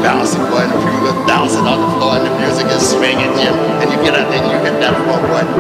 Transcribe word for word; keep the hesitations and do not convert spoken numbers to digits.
bouncing, boy, and the people go bouncing on the floor, and the music is swinging, Jim, and you get up and you hit that floor, boy.